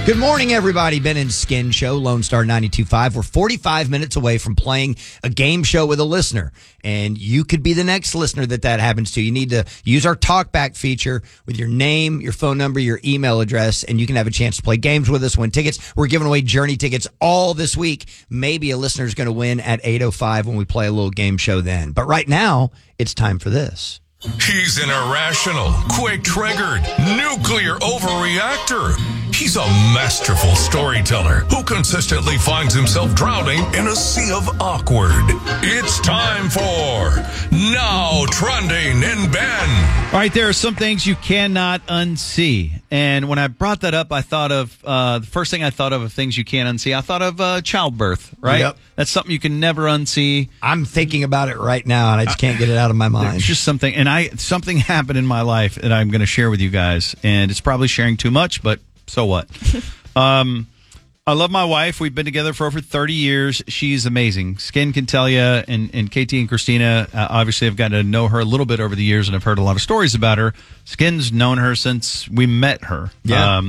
Good morning, everybody. Ben and Skin Show, Lone Star 92.5. We're 45 minutes away from playing a game show with a listener, and you could be the next listener that happens to. You need to use our talkback feature with your name, your phone number, your email address, and you can have a chance to play games with us, win tickets. We're giving away Journey tickets all this week. Maybe a listener's going to win at 8:05 when we play a little game show then. But right now, it's time for this. He's an irrational, quick-triggered, nuclear overreactor. He's a masterful storyteller who consistently finds himself drowning in a sea of awkward. It's time for Now Trending in Ben. All right, there are some things you cannot unsee. And when I brought that up, I thought of the first thing I thought of things you can't unsee. I thought of childbirth, right? Yep. That's something you can never unsee. I'm thinking about it right now, and I just can't get it out of my mind. It's just something, and something happened in my life that I'm going to share with you guys, and it's probably sharing too much, but so what? I love my wife. We've been together for over 30 years. She's amazing. Skin can tell you, and KT and Christina, obviously I've gotten to know her a little bit over the years, and I've heard a lot of stories about her. Skin's known her since we met her. Yeah.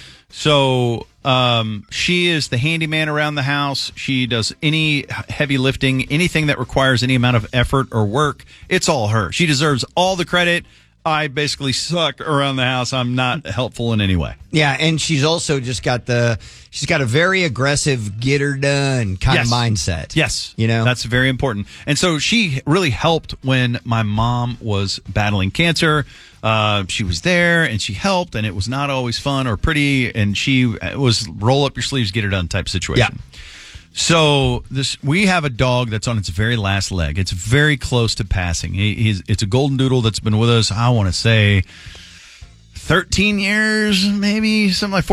She is the handyman around the house. She does any heavy lifting, anything that requires any amount of effort or work. It's all her. She deserves all the credit. I basically suck around the house. I'm not helpful in any way. Yeah, and she's also just got a very aggressive, get her done kind of mindset. Yes. You know? That's very important. And so she really helped when my mom was battling cancer. She was there and she helped, and it was not always fun or pretty, and she was roll up your sleeves, get her done type situation. Yeah. So we have a dog that's on its very last leg. It's very close to passing. It's a golden doodle that's been with us, I want to say, 13 years, maybe something like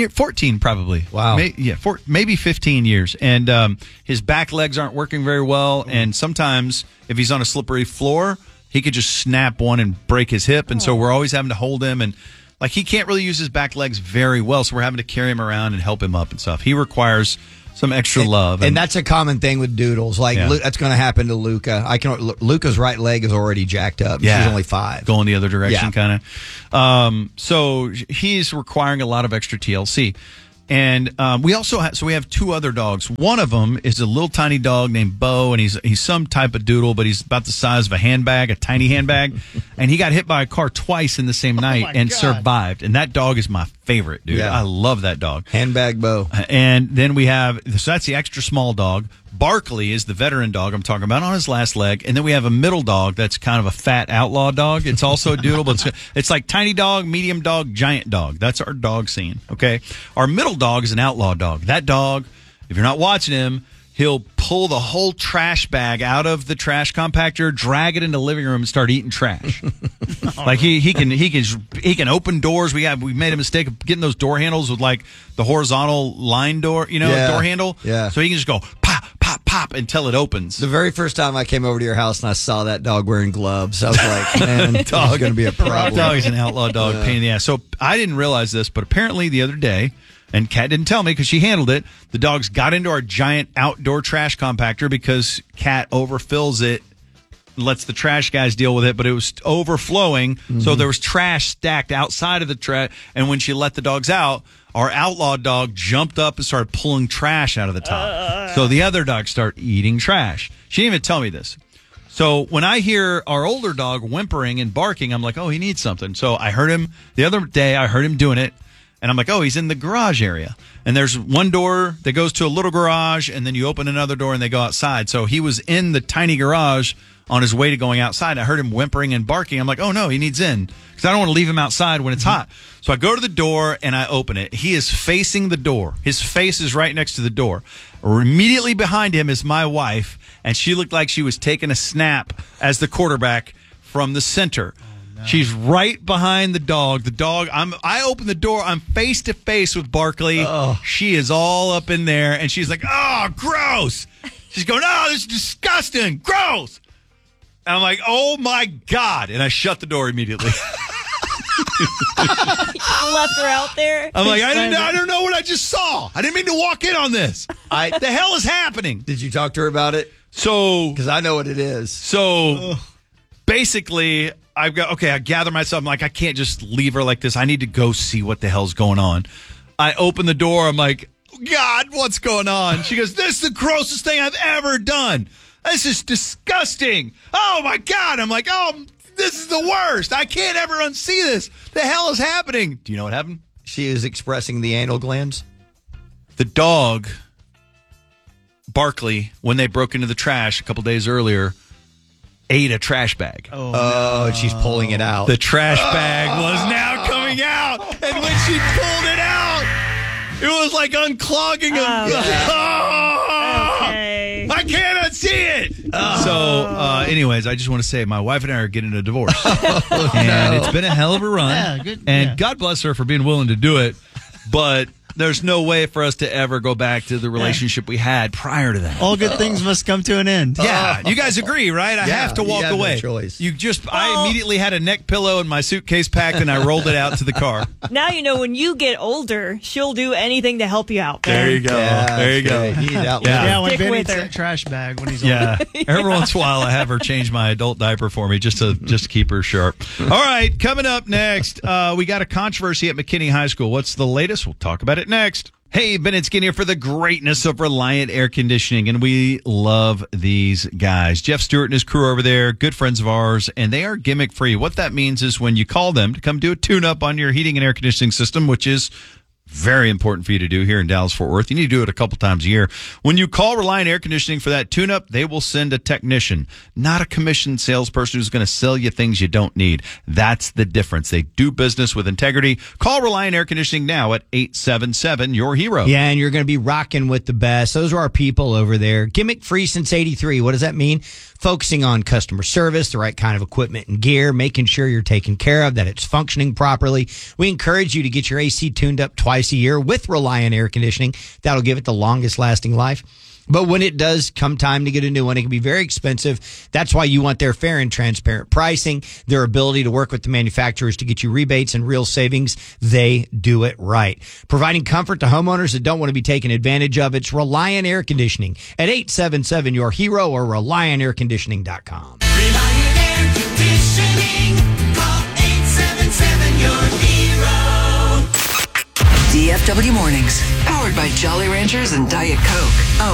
14 probably. Wow. Maybe 15 years. And his back legs aren't working very well. And sometimes if he's on a slippery floor, he could just snap one and break his hip. And so we're always having to hold him. And like he can't really use his back legs very well. So we're having to carry him around and help him up and stuff. He requires some extra love. And that's a common thing with doodles. Like, that's going to happen to Luca. Luca's right leg is already jacked up. Yeah. She's only 5. Going the other direction, kind of. So he's requiring a lot of extra TLC. And we also we have 2 other dogs. One of them is a little tiny dog named Bo, and he's some type of doodle, but he's about the size of a handbag, a tiny handbag. And he got hit by a car twice in the same night and survived. And that dog is my favorite, dude. Yeah. I love that dog. Handbag Bo. And then we have, so that's the extra small dog. Barkley is the veteran dog I'm talking about on his last leg. And then we have a middle dog that's kind of a fat outlaw dog. It's also a doodle, but it's like tiny dog, medium dog, giant dog. That's our dog scene, okay? Our middle dog is an outlaw dog. That dog, if you're not watching him, he'll pull the whole trash bag out of the trash compactor, drag it into the living room, and start eating trash. Like he can open doors. We made a mistake of getting those door handles with like the horizontal line door, door handle. Yeah. So he can just go pop, pop, pop until it opens. The very first time I came over to your house and I saw that dog wearing gloves, I was like, man, this is going to be a problem. That dog is an outlaw dog, pain in the ass. So I didn't realize this, but apparently the other day, and Kat didn't tell me because she handled it, the dogs got into our giant outdoor trash compactor because Kat overfills it, lets the trash guys deal with it, but it was overflowing. Mm-hmm. So there was trash stacked outside of the trash. And when she let the dogs out, our outlaw dog jumped up and started pulling trash out of the top. So the other dogs start eating trash. She didn't even tell me this. So when I hear our older dog whimpering and barking, I'm like, oh, he needs something. So I heard him the other day. I heard him doing it. And I'm like, oh, he's in the garage area. And there's one door that goes to a little garage, and then you open another door and they go outside. So he was in the tiny garage on his way to going outside. I heard him whimpering and barking. I'm like, oh, no, he needs in. Because I don't want to leave him outside when it's hot. So I go to the door and I open it. He is facing the door. His face is right next to the door. Immediately behind him is my wife, and she looked like she was taking a snap as the quarterback from the center. She's right behind the dog. I open the door. I'm face to face with Barkley. Oh. She is all up in there, and she's like, oh, gross. She's going, oh, this is disgusting. Gross. And I'm like, oh, my God. And I shut the door immediately. Left her out there. I'm like, I don't know what I just saw. I didn't mean to walk in on this. The hell is happening? Did you talk to her about it? Because I know what it is. So basically, I gather myself. I'm like, I can't just leave her like this. I need to go see what the hell's going on. I open the door. I'm like, God, what's going on? She goes, this is the grossest thing I've ever done. This is disgusting. Oh, my God. I'm like, oh, this is the worst. I can't ever unsee this. The hell is happening? Do you know what happened? She is expressing the anal glands. The dog, Barkley, when they broke into the trash a couple days earlier, ate a trash bag. Oh, and she's pulling it out. The trash bag was now coming out. And when she pulled it out, it was like unclogging Okay. I can't unsee it. So, anyways, I just want to say my wife and I are getting a divorce. And it's been a hell of a run. Yeah, good. And Yeah. God bless her for being willing to do it. But there's no way for us to ever go back to the relationship we had prior to that. All good things must come to an end. Yeah, you guys agree, right? I Yeah, have to you walk have no away. choice. I immediately had a neck pillow in my suitcase packed, and I rolled it out to the car. Now you know when you get older, she'll do anything to help you out. There you go. Yeah, There you that's go. good. You need that Yeah, when Stick Ben with eats her. that trash bag when he's Yeah. older. Every once in a while, I have her change my adult diaper for me just to keep her sharp. All right, coming up next, we got a controversy at McKinney High School. What's the latest? We'll talk about it next. Hey, Bennett Skin here for the greatness of Reliant Air Conditioning, and we love these guys. Jeff Stewart and his crew over there, good friends of ours, and they are gimmick-free. What that means is when you call them to come do a tune-up on your heating and air conditioning system, which is very important for you to do here in Dallas-Fort Worth. You need to do it a couple times a year. When you call Reliant Air Conditioning for that tune-up, they will send a technician, not a commissioned salesperson who's going to sell you things you don't need. That's the difference. They do business with integrity. Call Reliant Air Conditioning now at 877-YOUR-HERO. Yeah, and you're going to be rocking with the best. Those are our people over there. Gimmick free since 83. What does that mean? Focusing on customer service, the right kind of equipment and gear, making sure you're taken care of, that it's functioning properly. We encourage you to get your AC tuned up twice a year with Reliant Air Conditioning. That'll give it the longest lasting life. But when it does come time to get a new one, it can be very expensive. That's why you want their fair and transparent pricing, their ability to work with the manufacturers to get you rebates and real savings. They do it right. Providing comfort to homeowners that don't want to be taken advantage of. It's Reliant Air Conditioning at 877-YOUR-HERO or ReliantAirConditioning.com. Reliant Air Conditioning. Call 877-YOUR-HERO. DFW Mornings, powered by Jolly Ranchers and Diet Coke. Oh.